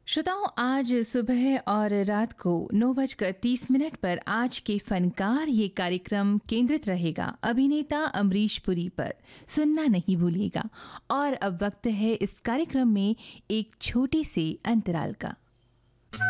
श्रोताओं, आज सुबह और रात को 9:30 पर आज के फनकार ये कार्यक्रम केंद्रित रहेगा अभिनेता अमरीश पुरी पर। सुनना नहीं भूलिएगा। और अब वक्त है इस कार्यक्रम में एक छोटी सी अंतराल का।